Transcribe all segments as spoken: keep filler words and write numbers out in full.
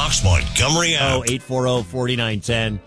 Fox Montgomery app. Oh, eight four zero, four nine one zero.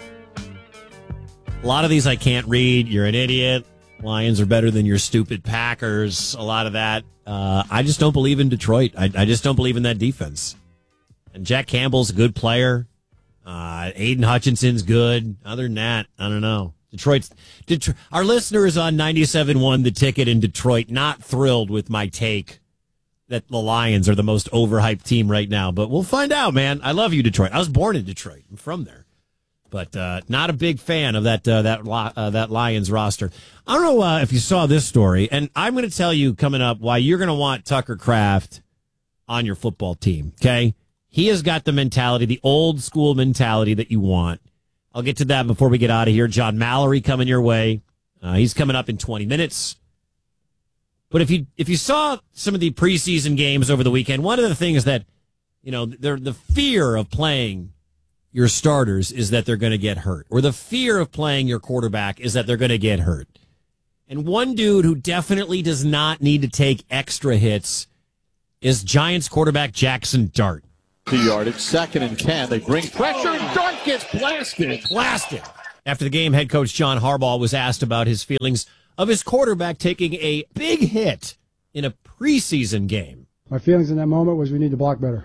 A lot of these I can't read. You're an idiot. Lions are better than your stupid Packers. A lot of that. Uh, I just don't believe in Detroit. I, I just don't believe in that defense. And Jack Campbell's a good player. Uh, Aiden Hutchinson's good. Other than that, I don't know. Detroit's Detroit, our listeners on ninety-seven point one The Ticket in Detroit, not thrilled with my take that the Lions are the most overhyped team right now. But we'll find out, man. I love you, Detroit. I was born in Detroit. I'm from there. But uh, not a big fan of that uh, that uh, that Lions roster. I don't know uh, if you saw this story, and I'm going to tell you coming up why you're going to want Tucker Kraft on your football team, okay? He has got the mentality, the old school mentality that you want. I'll get to that before we get out of here. John Mallory coming your way. Uh, he's coming up in twenty minutes. But if you if you saw some of the preseason games over the weekend, one of the things that, you know, the the fear of playing your starters is that they're going to get hurt, or the fear of playing your quarterback is that they're going to get hurt. And one dude who definitely does not need to take extra hits is Giants quarterback Jackson Dart. Two yardage, second and ten. They bring pressure, and Dart gets blasted. Blasted. After the game, head coach John Harbaugh was asked about his feelings of his quarterback taking a big hit in a preseason game. My feelings in that moment was we need to block better.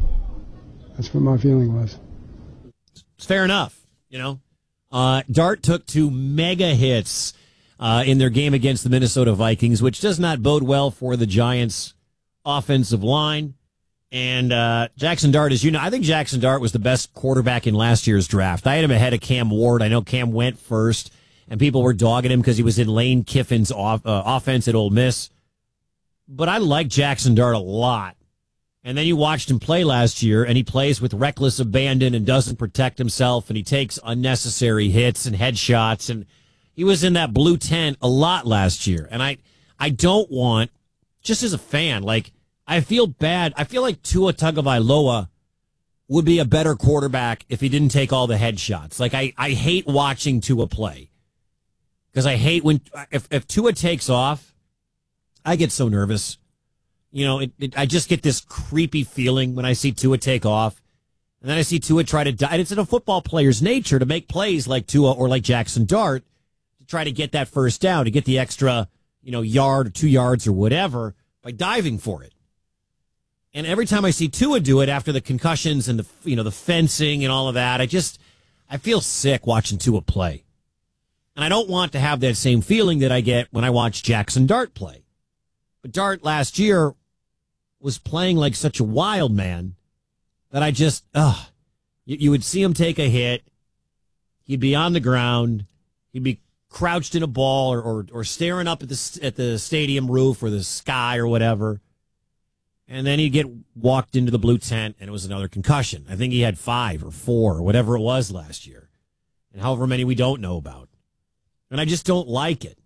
That's what my feeling was. It's fair enough, you know. Uh, Dart took two mega hits uh, in their game against the Minnesota Vikings, which does not bode well for the Giants' offensive line. And uh, Jackson Dart, as you know, I think Jackson Dart was the best quarterback in last year's draft. I had him ahead of Cam Ward. I know Cam went first, and people were dogging him because he was in Lane Kiffin's off, uh, offense at Ole Miss. But I like Jackson Dart a lot. And then you watched him play last year, and he plays with reckless abandon and doesn't protect himself, and he takes unnecessary hits and headshots. And he was in that blue tent a lot last year. And I, I don't want, just as a fan, like, I feel bad. I feel like Tua Tagovailoa would be a better quarterback if he didn't take all the headshots. Like, I, I hate watching Tua play because I hate when, if, if Tua takes off, I get so nervous. You know, it, it, I just get this creepy feeling when I see Tua take off. And then I see Tua try to die. It's in a football player's nature to make plays like Tua or like Jackson Dart to try to get that first down, to get the extra, you know, yard or two yards or whatever by diving for it. And every time I see Tua do it after the concussions and the, you know, the fencing and all of that, I just, I feel sick watching Tua play. And I don't want to have that same feeling that I get when I watch Jackson Dart play. But Dart last year was playing like such a wild man that I just, ugh. You, you would see him take a hit. He'd be on the ground. He'd be crouched in a ball or, or, or staring up at the, at the stadium roof or the sky or whatever. And then he'd get walked into the blue tent, and it was another concussion. I think he had five or four or whatever it was last year, and however many we don't know about. And I just don't like it.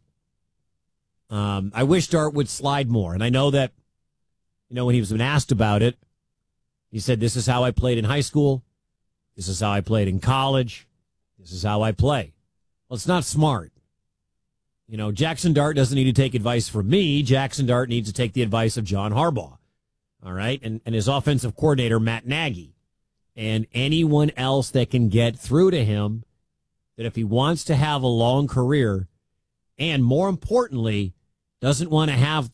Um, I wish Dart would slide more. And I know that, you know, when he was been asked about it, he said, this is how I played in high school. This is how I played in college. This is how I play. Well, it's not smart. You know, Jackson Dart doesn't need to take advice from me. Jackson Dart needs to take the advice of John Harbaugh. All right, and, and his offensive coordinator, Matt Nagy, and anyone else that can get through to him that if he wants to have a long career and, more importantly, doesn't want to have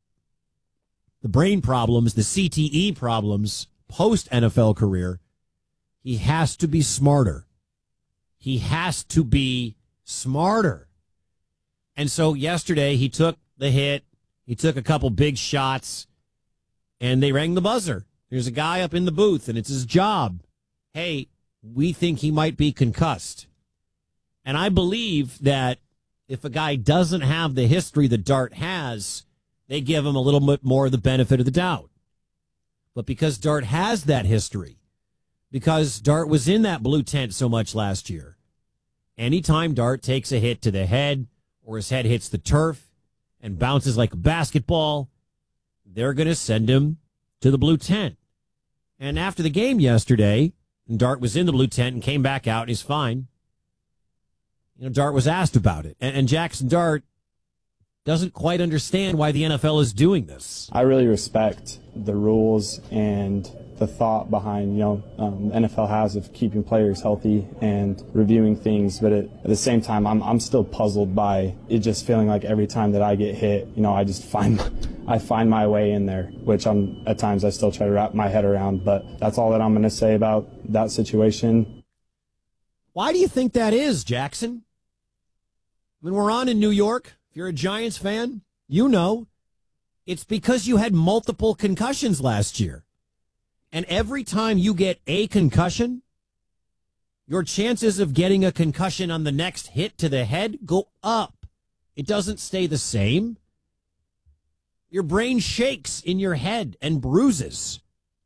the brain problems, the C T E problems post-N F L career, he has to be smarter. He has to be smarter. And so yesterday he took the hit. He took a couple big shots. And they rang the buzzer. There's a guy up in the booth, and it's his job. Hey, we think he might be concussed. And I believe that if a guy doesn't have the history that Dart has, they give him a little bit more of the benefit of the doubt. But because Dart has that history, because Dart was in that blue tent so much last year, anytime Dart takes a hit to the head or his head hits the turf and bounces like a basketball, they're going to send him to the blue tent. And after the game yesterday, and Dart was in the blue tent and came back out, and he's fine. You know, Dart was asked about it. And, and Jackson Dart doesn't quite understand why the N F L is doing this. I really respect the rules and the thought behind, you know, um, the N F L has of keeping players healthy and reviewing things. But at, at the same time, I'm I'm still puzzled by it just feeling like every time that I get hit, you know, I just find I find my way in there, which I'm at times I still try to wrap my head around. But that's all that I'm going to say about that situation. Why do you think that is, Jackson? When we're on in New York, if you're a Giants fan, you know it's because you had multiple concussions last year. And every time you get a concussion, your chances of getting a concussion on the next hit to the head go up. It doesn't stay the same. Your brain shakes in your head and bruises.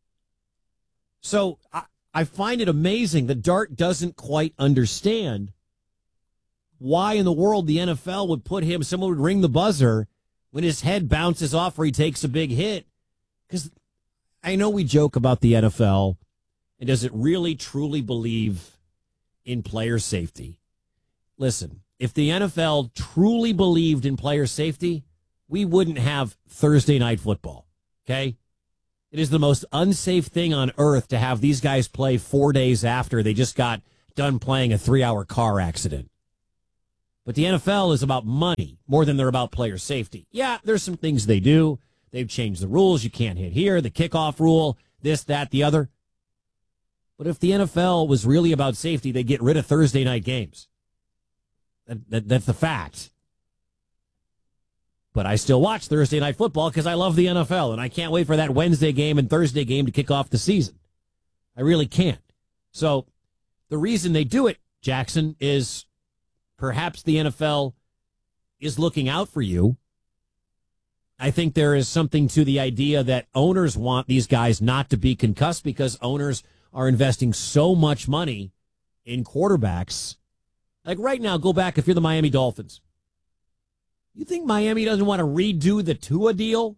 So I, I find it amazing that Dart doesn't quite understand why in the world the N F L would put him, someone would ring the buzzer when his head bounces off or he takes a big hit. Because I know we joke about the N F L, and does it really truly believe in player safety? Listen, if the N F L truly believed in player safety, we wouldn't have Thursday night football, okay? It is the most unsafe thing on earth to have these guys play four days after they just got done playing a three-hour car accident. But the N F L is about money more than they're about player safety. Yeah, there's some things they do. They've changed the rules. You can't hit here, the kickoff rule, this, that, the other. But if the N F L was really about safety, they'd get rid of Thursday night games. That, that, that's the fact. But I still watch Thursday night football because I love the N F L, and I can't wait for that Wednesday game and Thursday game to kick off the season. I really can't. So the reason they do it, Jackson, is perhaps the N F L is looking out for you. I think there is something to the idea that owners want these guys not to be concussed because owners are investing so much money in quarterbacks. Like right now, go back if you're the Miami Dolphins. You think Miami doesn't want to redo the Tua deal?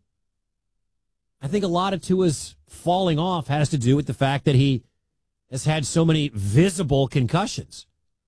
I think a lot of Tua's falling off has to do with the fact that he has had so many visible concussions.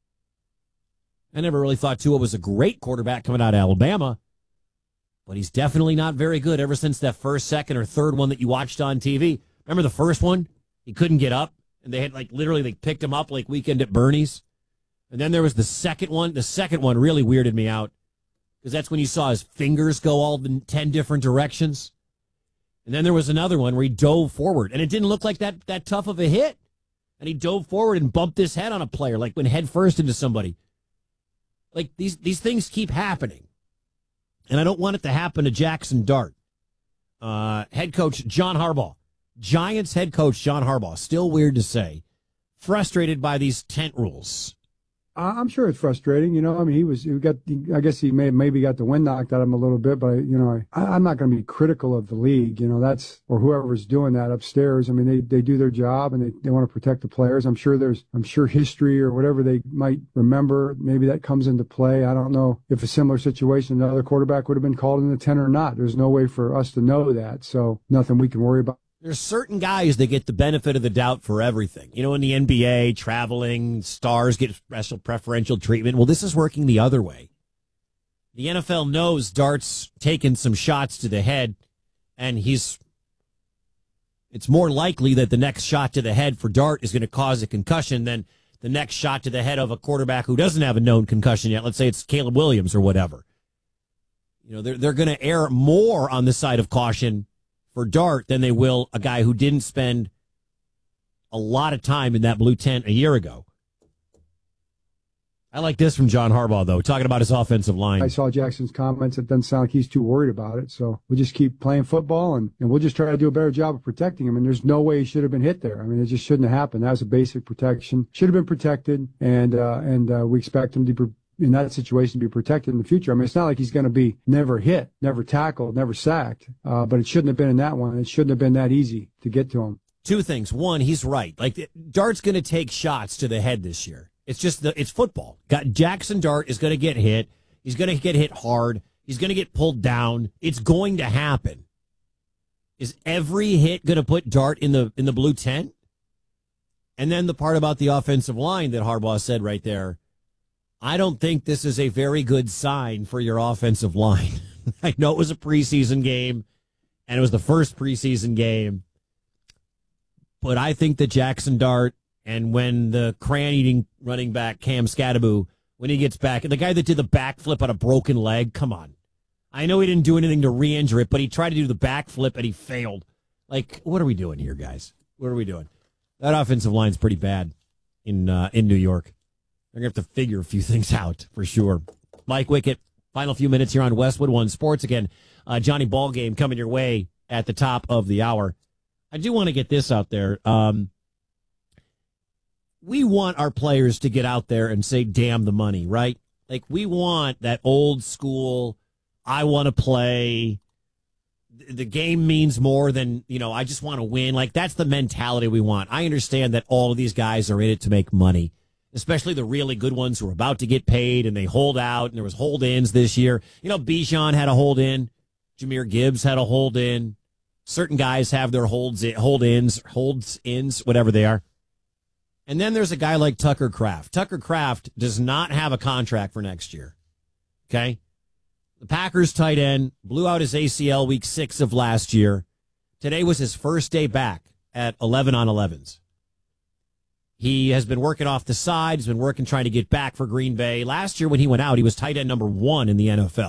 I never really thought Tua was a great quarterback coming out of Alabama. But he's definitely not very good ever since that first, second, or third one that you watched on T V. Remember the first one? He couldn't get up, and they had, like, literally, they picked him up like Weekend at Bernie's. And then there was the second one. The second one really weirded me out because that's when you saw his fingers go all the ten different directions. And then there was another one where he dove forward, and it didn't look like that, that tough of a hit. And he dove forward and bumped his head on a player, like went head first into somebody. Like, these, these things keep happening. And I don't want it to happen to Jackson Dart. Uh, head coach John Harbaugh. Giants head coach John Harbaugh. Still weird to say. Frustrated by these tent rules. I'm sure it's frustrating. You know, I mean, he was, he got, I guess he may maybe got the wind knocked out of him a little bit, but, I, you know, I, I'm not going to be critical of the league. You know, that's, or whoever's doing that upstairs. I mean, they, they do their job and they, they want to protect the players. I'm sure there's, I'm sure history or whatever they might remember, maybe that comes into play. I don't know if a similar situation, another quarterback would have been called in the tent or not. There's no way for us to know that. So nothing we can worry about. There's certain guys that get the benefit of the doubt for everything. You know, in the N B A, traveling, stars get special preferential treatment. Well, this is working the other way. The N F L knows Dart's taken some shots to the head, and he's. It's more likely that the next shot to the head for Dart is going to cause a concussion than the next shot to the head of a quarterback who doesn't have a known concussion yet. Let's say it's Caleb Williams or whatever. You know, they're, they're going to err more on the side of caution for Dart than they will a guy who didn't spend a lot of time in that blue tent a year ago. I like this from John Harbaugh, though, talking about his offensive line. I saw Jackson's comments. It doesn't sound like he's too worried about it. So we'll just keep playing football, and, and we'll just try to do a better job of protecting him. And there's no way he should have been hit there. I mean, it just shouldn't have happened. That was a basic protection. Should have been protected, and uh, and uh, we expect him to be, in that situation, to be protected in the future. I mean, it's not like he's going to be never hit, never tackled, never sacked, uh, but it shouldn't have been in that one. It shouldn't have been that easy to get to him. Two things. One, he's right. Like, Dart's going to take shots to the head this year. It's just the it's football. Got Jackson Dart is going to get hit. He's going to get hit hard. He's going to get pulled down. It's going to happen. Is every hit going to put Dart in the in the blue tent? And then the part about the offensive line that Harbaugh said right there. I don't think this is a very good sign for your offensive line. I know it was a preseason game, and it was the first preseason game. But I think that Jackson Dart, and when the crayon-eating running back Cam Scadaboo, when he gets back, and the guy that did the backflip on a broken leg, come on. I know he didn't do anything to re-injure it, but he tried to do the backflip and he failed. Like, what are we doing here, guys? What are we doing? That offensive line's pretty bad in uh, in New York. They're going to have to figure a few things out for sure. Mike Wickett, final few minutes here on Westwood One Sports. Again, uh, Johnny Ballgame coming your way at the top of the hour. I do want to get this out there. Um, we want our players to get out there and say, damn the money, right? Like, we want that old school, I want to play. The game means more than, you know, I just want to win. Like, that's the mentality we want. I understand that all of these guys are in it to make money, especially the really good ones who are about to get paid and they hold out, and there was hold-ins this year. You know, Bijan had a hold-in. Jahmyr Gibbs had a hold-in. Certain guys have their holds, hold-ins, holds-ins, whatever they are. And then there's a guy like Tucker Kraft. Tucker Kraft does not have a contract for next year. Okay? The Packers tight end blew out his A C L week six of last year. Today was his first day back at eleven on elevens. He has been working off the side. He's been working trying to get back for Green Bay. Last year when he went out, he was tight end number one in the N F L.